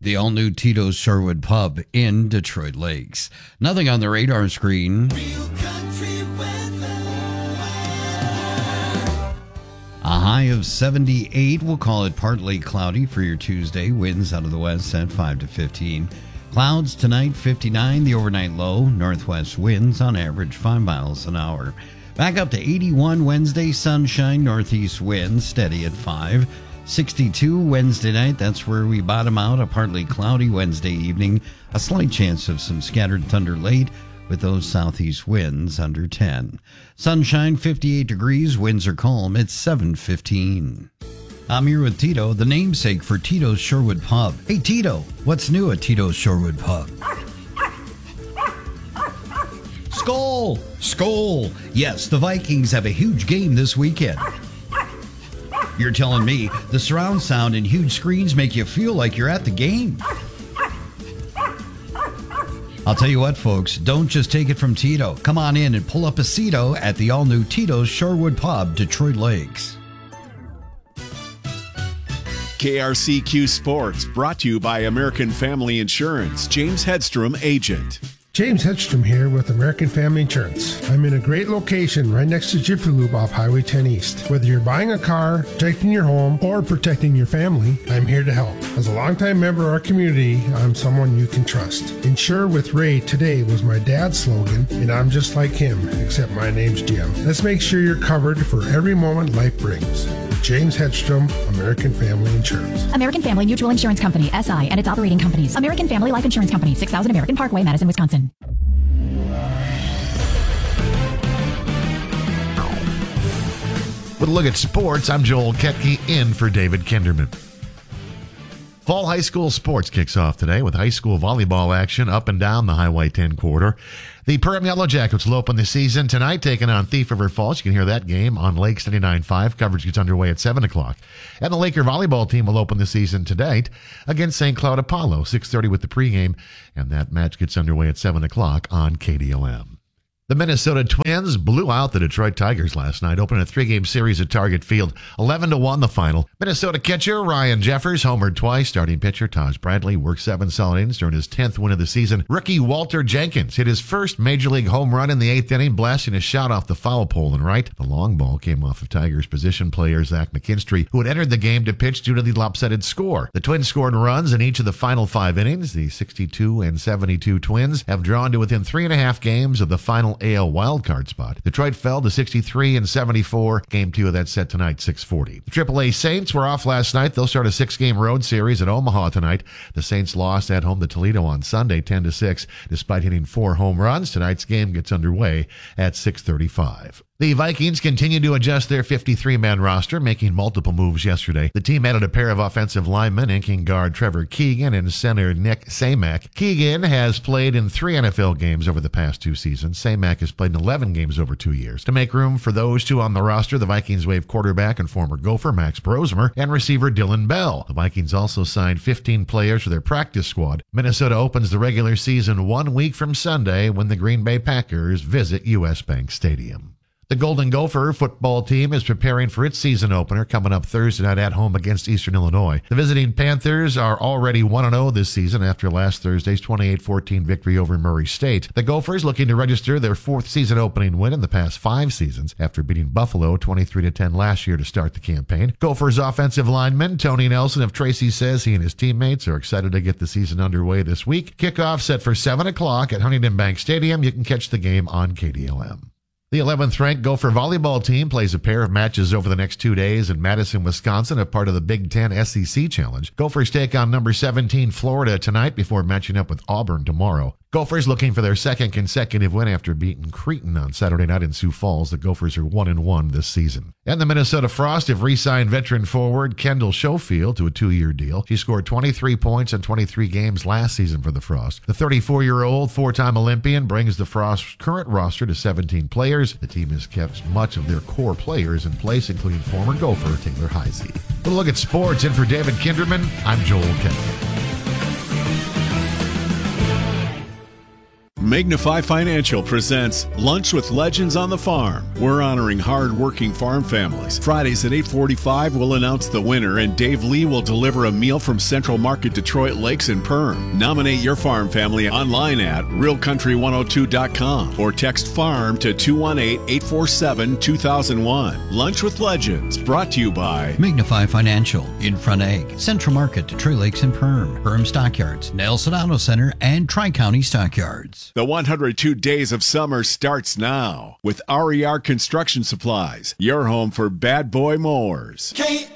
The all-new Tito's Shorewood Pub in Detroit Lakes. Nothing on the radar screen. A high of 78. We'll call it partly cloudy for your Tuesday. Winds out of the west at 5 to 15. Clouds tonight, 59. The overnight low. Northwest winds on average 5 miles an hour. Back up to 81 Wednesday. Sunshine. Northeast winds steady at 5. 62 Wednesday night. That's where we bottom out. A partly cloudy Wednesday evening. A slight chance of some scattered thunder late, with those southeast winds under 10. Sunshine, 58 degrees. Winds are calm at 7:15. I'm here with Tito, the namesake for Tito's Shorewood Pub. Hey, Tito, what's new at Tito's Shorewood Pub? Skol! Skol! Yes, the Vikings have a huge game this weekend. You're telling me the surround sound and huge screens make you feel like you're at the game? I'll tell you what, folks, don't just take it from Tito. Come on in and pull up a seato at the all-new Tito's Shorewood Pub, Detroit Lakes. KRCQ Sports, brought to you by American Family Insurance. James Hedstrom, agent. James Hedstrom here with American Family Insurance. I'm in a great location right next to Jiffy Lube off Highway 10 East. Whether you're buying a car, protecting your home, or protecting your family, I'm here to help. As a longtime member of our community, I'm someone you can trust. Insure with Ray today was my dad's slogan, and I'm just like him, except my name's Jim. Let's make sure you're covered for every moment life brings. James Hedstrom, American Family Insurance. American Family Mutual Insurance Company, SI, and its operating companies. American Family Life Insurance Company, 6000 American Parkway, Madison, Wisconsin. With a look at sports, I'm Joel Ketke in for David Kinderman. Fall high school sports kicks off today with high school volleyball action up and down the Highway 10 corridor. The Perham Yellow Jackets will open the season tonight, taking on Thief River Falls. You can hear that game on Lakes 99.5. Coverage gets underway at 7 o'clock. And the Laker volleyball team will open the season tonight against St. Cloud Apollo, 6:30 with the pregame. And that match gets underway at 7 o'clock on KDOM. The Minnesota Twins blew out the Detroit Tigers last night, opening a 3-game series at Target Field. 11-1 the final. Minnesota catcher Ryan Jeffers homered twice. Starting pitcher Taj Bradley worked 7 solid innings during his 10th win of the season. Rookie Walter Jenkins hit his first Major League home run in the 8th inning, blasting a shot off the foul pole and right. The long ball came off of Tigers position player Zach McKinstry, who had entered the game to pitch due to the lopsided score. The Twins scored runs in each of the final 5 innings. The 62 and 72 Twins have drawn to within 3.5 games of the final AL wildcard spot. Detroit fell to 63 and 74. Game 2 of that set tonight, 6:40. The AAA Saints were off last night. They'll start a 6-game road series at Omaha tonight. The Saints lost at home to Toledo on Sunday, 10-6. Despite hitting 4 home runs, tonight's game gets underway at 6:35. The Vikings continue to adjust their 53-man roster, making multiple moves yesterday. The team added a pair of offensive linemen, inking guard Trevor Keegan and center Nick Samak. Keegan has played in 3 NFL games over the past 2 seasons. Samak has played in 11 games over 2 years. To make room for those 2 on the roster, the Vikings waived quarterback and former Gopher Max Brosmer and receiver Dylan Bell. The Vikings also signed 15 players for their practice squad. Minnesota opens the regular season 1 week from Sunday when the Green Bay Packers visit U.S. Bank Stadium. The Golden Gopher football team is preparing for its season opener coming up Thursday night at home against Eastern Illinois. The visiting Panthers are already 1-0 this season after last Thursday's 28-14 victory over Murray State. The Gophers looking to register their 4th season opening win in the past 5 seasons after beating Buffalo 23-10 last year to start the campaign. Gophers offensive lineman Tony Nelson of Tracy says he and his teammates are excited to get the season underway this week. Kickoff set for 7 o'clock at Huntington Bank Stadium. You can catch the game on KDLM. The 11th-ranked Gopher volleyball team plays a pair of matches over the next 2 days in Madison, Wisconsin, a part of the Big Ten SEC Challenge. Gophers take on number 17 Florida tonight before matching up with Auburn tomorrow. Gophers looking for their 2nd consecutive win after beating Cretin on Saturday night in Sioux Falls. The Gophers are 1-1 this season. And the Minnesota Frost have re-signed veteran forward Kendall Schofield to a 2-year deal. She scored 23 points in 23 games last season for the Frost. The 34-year-old 4-time Olympian brings the Frost's current roster to 17 players. The team has kept much of their core players in place, including former Gopher Taylor Heisey. We'll look at sports. In for David Kinderman, I'm Joel Ketke. Magnify Financial presents Lunch with Legends on the Farm. We're honoring hard-working farm families. Fridays at 8:45, we'll announce the winner, and Dave Lee will deliver a meal from Central Market Detroit Lakes and Perm. Nominate your farm family online at realcountry102.com or text FARM to 218-847-2001. Lunch with Legends, brought to you by Magnify Financial, Infront Egg, Central Market, Detroit Lakes and Perm Stockyards, Nelson Auto Center, and Tri-County Stockyards. The 102 Days of Summer starts now with RER Construction Supplies, your home for bad boy mowers.